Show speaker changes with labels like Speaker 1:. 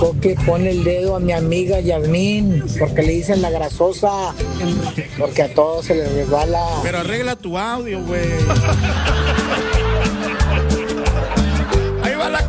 Speaker 1: Que pone el dedo a mi amiga Yasmín, porque le dicen la grasosa, porque a todos se les resbala.
Speaker 2: Pero arregla tu audio, güey.